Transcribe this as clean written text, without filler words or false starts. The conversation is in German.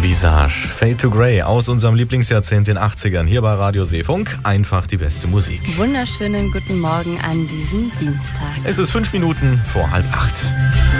Visage, Fade to Grey aus unserem Lieblingsjahrzehnt, den 80ern, hier bei Radio Seefunk. Einfach die beste Musik. Wunderschönen guten Morgen an diesem Dienstag. Es ist 5 Minuten vor 7:30.